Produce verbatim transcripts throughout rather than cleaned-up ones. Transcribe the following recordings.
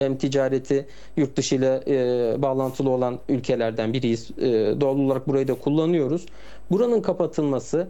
hem ticareti yurt dışıyla e, bağlantılı olan ülkelerden biriyiz. E, doğal olarak burayı da kullanıyoruz. Buranın kapatılması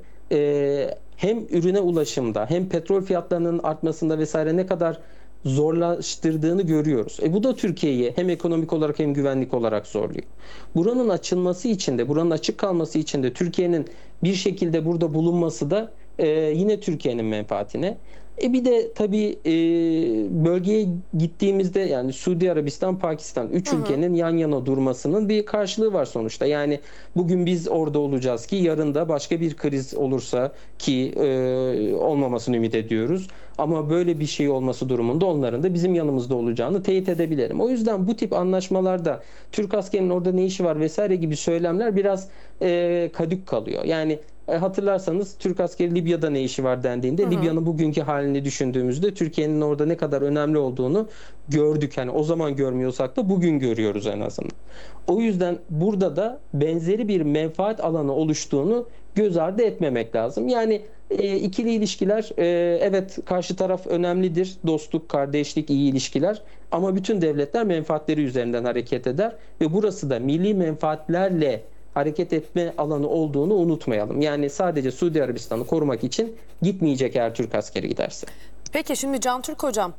e, hem ürüne ulaşımda hem petrol fiyatlarının artmasında vesaire ne kadar zorlaştırdığını görüyoruz. E bu da Türkiye'yi hem ekonomik olarak hem güvenlik olarak zorluyor. Buranın açılması için de, buranın açık kalması için de Türkiye'nin bir şekilde burada bulunması da e, yine Türkiye'nin menfaatine. E bir de tabii e, bölgeye gittiğimizde yani Suudi Arabistan, Pakistan üç ülkenin yan yana durmasının bir karşılığı var sonuçta. Yani bugün biz orada olacağız ki yarın da başka bir kriz olursa ki e, olmamasını ümit ediyoruz. Ama böyle bir şey olması durumunda onların da bizim yanımızda olacağını teyit edebilirim. O yüzden bu tip anlaşmalarda Türk askerinin orada ne işi var vesaire gibi söylemler biraz e, kadük kalıyor. Yani e, hatırlarsanız Türk askeri Libya'da ne işi var dendiğinde Libya'nın bugünkü halini düşündüğümüzde Türkiye'nin orada ne kadar önemli olduğunu gördük. Yani o zaman görmüyorsak da bugün görüyoruz en azından. O yüzden burada da benzeri bir menfaat alanı oluştuğunu göz ardı etmemek lazım. Yani e, ikili ilişkiler e, evet karşı taraf önemlidir. Dostluk, kardeşlik, iyi ilişkiler. Ama bütün devletler menfaatleri üzerinden hareket eder ve burası da milli menfaatlerle hareket etme alanı olduğunu unutmayalım. Yani sadece Suudi Arabistan'ı korumak için gitmeyecek eğer Türk askeri giderse. Peki şimdi Can Türk Hocam,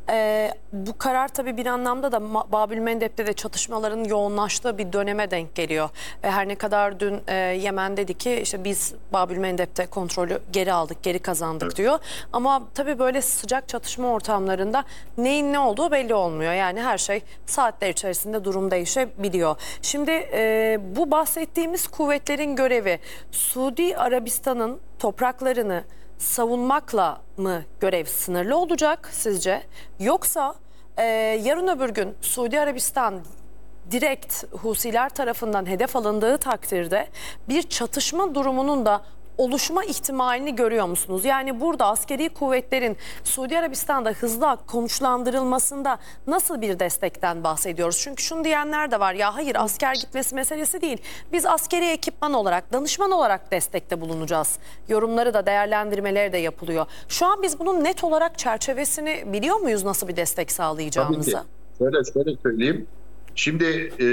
e, bu karar tabii bir anlamda da Babülmendeb'de de çatışmaların yoğunlaştığı bir döneme denk geliyor. Ve her ne kadar dün e, Yemen dedi ki işte biz Babülmendeb'de kontrolü geri aldık, geri kazandık diyor. Ama tabii böyle sıcak çatışma ortamlarında neyin ne olduğu belli olmuyor. Yani her şey saatler içerisinde durum değişebiliyor. Şimdi e, bu bahsettiğimiz kuvvetlerin görevi Suudi Arabistan'ın topraklarını savunmakla mı görev sınırlı olacak sizce? Yoksa e, yarın öbür gün Suudi Arabistan direkt Husiler tarafından hedef alındığı takdirde bir çatışma durumunun da oluşma ihtimalini görüyor musunuz? Yani burada askeri kuvvetlerin Suudi Arabistan'da hızlı konuşlandırılmasında nasıl bir destekten bahsediyoruz? Çünkü şunu diyenler de var, ya hayır asker gitmesi meselesi değil. Biz askeri ekipman olarak, danışman olarak destekte bulunacağız. Yorumları da, değerlendirmeleri de yapılıyor. Şu an biz bunun net olarak çerçevesini biliyor muyuz, nasıl bir destek sağlayacağımızı? Tabii ki. Şöyle, şöyle söyleyeyim. Şimdi e,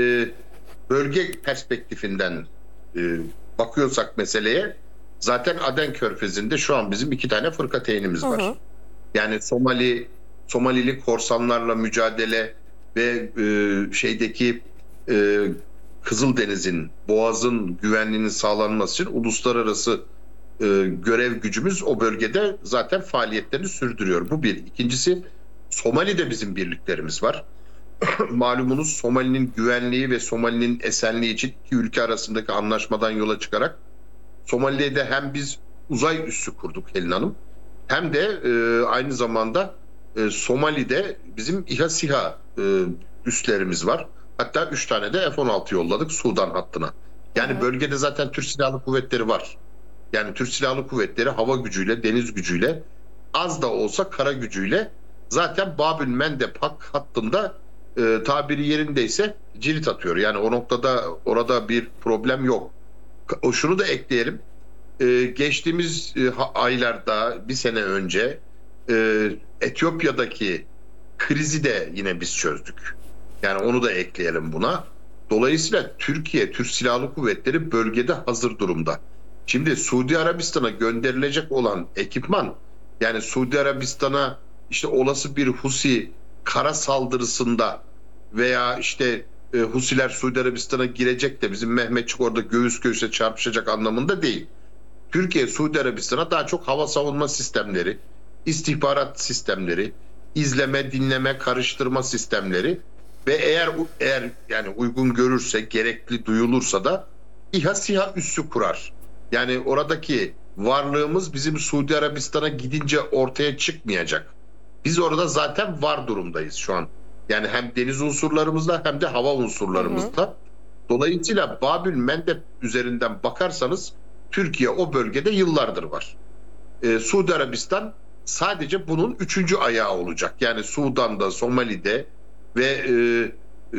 bölge perspektifinden e, bakıyorsak meseleye, zaten Aden Körfezi'nde şu an bizim iki tane fırkateynimiz var. Hı hı. Yani Somali, Somalili korsanlarla mücadele ve e, şeydeki e, Kızıldeniz'in, Boğaz'ın güvenliğinin sağlanması için uluslararası e, görev gücümüz o bölgede zaten faaliyetlerini sürdürüyor. Bu bir. İkincisi, Somali'de bizim birliklerimiz var. Malumunuz Somali'nin güvenliği ve Somali'nin esenliği için iki ülke arasındaki anlaşmadan yola çıkarak Somali'de hem biz uzay üssü kurduk Helin Hanım, hem de e, aynı zamanda e, Somali'de bizim İHA SİHA e, üslerimiz var. Hatta üç tane de F on altı yolladık Sudan hattına. Yani evet, bölgede zaten Türk Silahlı Kuvvetleri var. Yani Türk Silahlı Kuvvetleri hava gücüyle, deniz gücüyle, az da olsa kara gücüyle zaten Babülmendeb hattında e, tabiri yerindeyse cirit atıyor. Yani o noktada orada bir problem yok. O şunu da ekleyelim. Ee, geçtiğimiz e, aylarda, bir sene önce e, Etiyopya'daki krizi de yine biz çözdük. Yani onu da ekleyelim buna. Dolayısıyla Türkiye, Türk Silahlı Kuvvetleri bölgede hazır durumda. Şimdi Suudi Arabistan'a gönderilecek olan ekipman, yani Suudi Arabistan'a işte olası bir Husi kara saldırısında veya işte e, Husiler Suudi Arabistan'a girecek de bizim Mehmetçik orada göğüs göğüse çarpışacak anlamında değil. Türkiye Suudi Arabistan'a daha çok hava savunma sistemleri, istihbarat sistemleri, izleme, dinleme, karıştırma sistemleri ve eğer eğer yani uygun görürse, gerekli duyulursa da İHA SİHA üssü kurar. Yani oradaki varlığımız bizim Suudi Arabistan'a gidince ortaya çıkmayacak. Biz orada zaten var durumdayız şu an. Yani hem deniz unsurlarımızla hem de hava unsurlarımızla. Hı hı. Dolayısıyla Babülmendeb üzerinden bakarsanız Türkiye o bölgede yıllardır var. Ee, Suudi Arabistan sadece bunun üçüncü ayağı olacak. Yani Sudan'da, Somali'de ve e, e,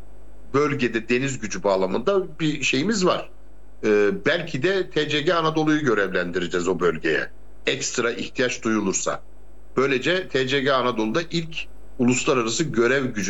bölgede deniz gücü bağlamında bir şeyimiz var. Ee, belki de T C G Anadolu'yu görevlendireceğiz o bölgeye. Ekstra ihtiyaç duyulursa. Böylece T C G Anadolu'da ilk uluslararası görev gücü